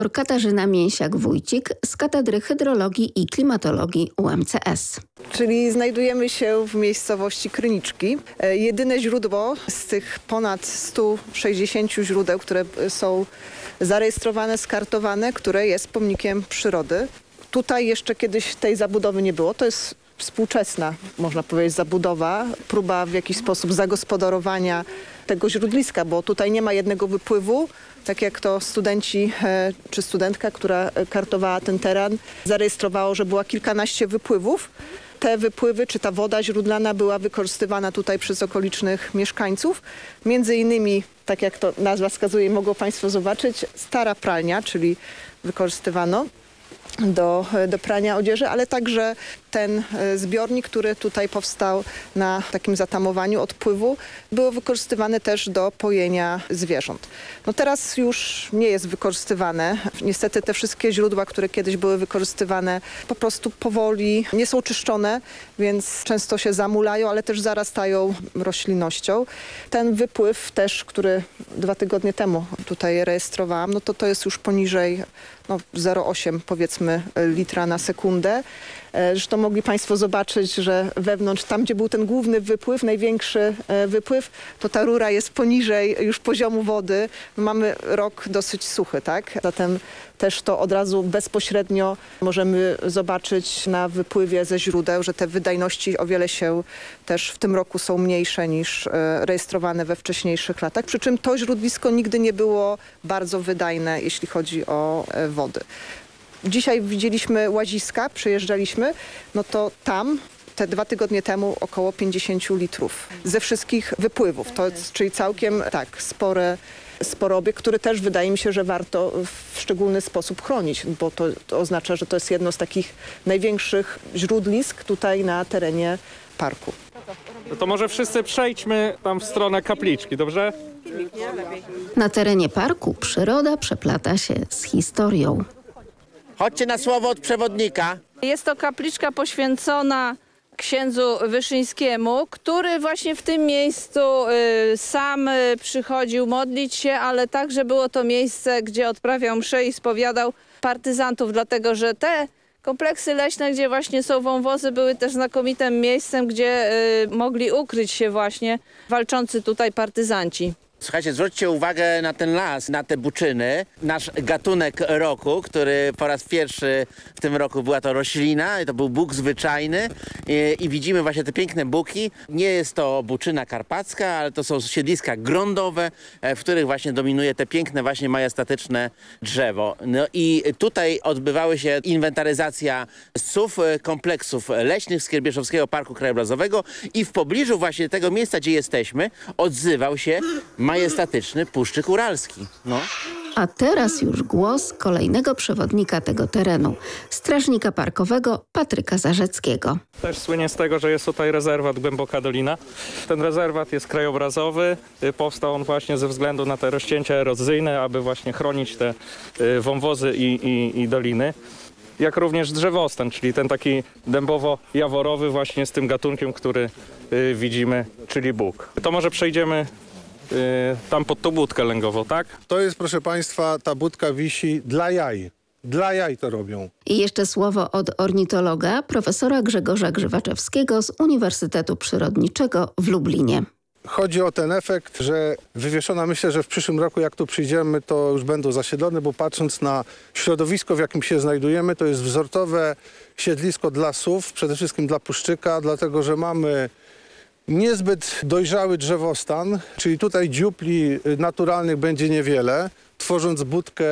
Katarzyna Mięsiak-Wójcik z Katedry Hydrologii i Klimatologii UMCS. Czyli znajdujemy się w miejscowości Kryniczki. Jedyne źródło z tych ponad 160 źródeł, które są zarejestrowane, skartowane, które jest pomnikiem przyrody. Tutaj jeszcze kiedyś tej zabudowy nie było. To jest współczesna, można powiedzieć, zabudowa. Próba w jakiś sposób zagospodarowania tego źródliska, bo tutaj nie ma jednego wypływu. Tak jak to studenci czy studentka, która kartowała ten teren, zarejestrowało, że było kilkanaście wypływów. Te wypływy, czy ta woda źródlana była wykorzystywana tutaj przez okolicznych mieszkańców. Między innymi, tak jak to nazwa wskazuje, mogą Państwo zobaczyć, stara pralnia, czyli wykorzystywano do prania odzieży, ale także ten zbiornik, który tutaj powstał na takim zatamowaniu odpływu, było wykorzystywane też do pojenia zwierząt. No teraz już nie jest wykorzystywane. Niestety te wszystkie źródła, które kiedyś były wykorzystywane, po prostu powoli nie są czyszczone, więc często się zamulają, ale też zarastają roślinnością. Ten wypływ też, który 2 tygodnie temu tutaj rejestrowałam, no to jest już poniżej 0,8 powiedzmy litra na sekundę. Zresztą mogli Państwo zobaczyć, że wewnątrz, tam gdzie był ten główny wypływ, największy wypływ, to ta rura jest poniżej już poziomu wody. Mamy rok dosyć suchy, tak? Zatem też to od razu bezpośrednio możemy zobaczyć na wypływie ze źródeł, że te wydajności o wiele się też w tym roku są mniejsze niż rejestrowane we wcześniejszych latach. Przy czym to źródlisko nigdy nie było bardzo wydajne, jeśli chodzi o wody. Dzisiaj widzieliśmy łaziska, przejeżdżaliśmy, no to tam te 2 tygodnie temu około 50 litrów ze wszystkich wypływów. To jest, czyli całkiem spory obiekt, który też wydaje mi się, że warto w szczególny sposób chronić, bo to oznacza, że to jest jedno z takich największych źródlisk tutaj na terenie parku. No to może wszyscy przejdźmy tam w stronę kapliczki, dobrze? Na terenie parku przyroda przeplata się z historią. Chodźcie na słowo od przewodnika. Jest to kapliczka poświęcona księdzu Wyszyńskiemu, który właśnie w tym miejscu sam przychodził modlić się, ale także było to miejsce, gdzie odprawiał mszę i spowiadał partyzantów, dlatego że te kompleksy leśne, gdzie właśnie są wąwozy, były też znakomitym miejscem, gdzie mogli ukryć się właśnie walczący tutaj partyzanci. Słuchajcie, zwróćcie uwagę na ten las, na te buczyny. Nasz gatunek roku, który po raz pierwszy w tym roku była to roślina, to był buk zwyczajny i widzimy właśnie te piękne buki. Nie jest to buczyna karpacka, ale to są siedliska grądowe, w których właśnie dominuje te piękne, właśnie majestatyczne drzewo. No i tutaj odbywały się inwentaryzacja ssów kompleksów leśnych Skierbieszowskiego Parku Krajobrazowego i w pobliżu właśnie tego miejsca, gdzie jesteśmy, odzywał się majestatyczny puszczyk uralski. No. A teraz już głos kolejnego przewodnika tego terenu, strażnika parkowego Patryka Zarzeckiego. Też słynie z tego, że jest tutaj rezerwat Głęboka Dolina. Ten rezerwat jest krajobrazowy. Powstał on właśnie ze względu na te rozcięcia erozyjne, aby właśnie chronić te wąwozy i doliny. Jak również drzewostan, czyli ten taki dębowo-jaworowy właśnie z tym gatunkiem, który widzimy, czyli buk. To może przejdziemy tam pod tą budkę lęgową, tak? To jest, proszę Państwa, ta budka wisi dla jaj. Dla jaj to robią. I jeszcze słowo od ornitologa, profesora Grzegorza Grzywaczewskiego z Uniwersytetu Przyrodniczego w Lublinie. Chodzi o ten efekt, że wywieszona, myślę, że w przyszłym roku jak tu przyjdziemy, to już będą zasiedlone, bo patrząc na środowisko, w jakim się znajdujemy, to jest wzorcowe siedlisko dla sów, przede wszystkim dla puszczyka, dlatego że mamy niezbyt dojrzały drzewostan, czyli tutaj dziupli naturalnych będzie niewiele. Tworząc budkę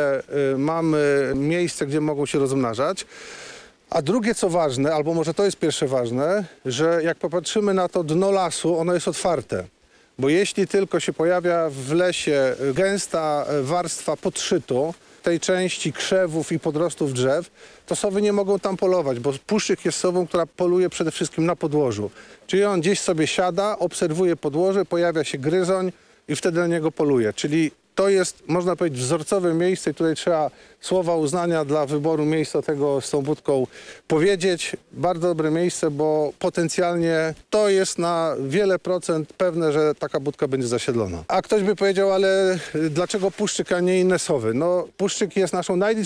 mamy miejsce, gdzie mogą się rozmnażać. A drugie co ważne, albo może to jest pierwsze ważne, że jak popatrzymy na to dno lasu, ono jest otwarte. Bo jeśli tylko się pojawia w lesie gęsta warstwa podszytu, tej części krzewów i podrostów drzew, to sowy nie mogą tam polować, bo puszczyk jest sową, która poluje przede wszystkim na podłożu. Czyli on gdzieś sobie siada, obserwuje podłoże, pojawia się gryzoń i wtedy na niego poluje. Czyli to jest, można powiedzieć, wzorcowe miejsce i tutaj trzeba słowa uznania dla wyboru miejsca tego z tą budką powiedzieć. Bardzo dobre miejsce, bo potencjalnie to jest na wiele procent pewne, że taka budka będzie zasiedlona. A ktoś by powiedział, ale dlaczego puszczyk, a nie inne sowy? No, puszczyk jest naszą najliczniejszą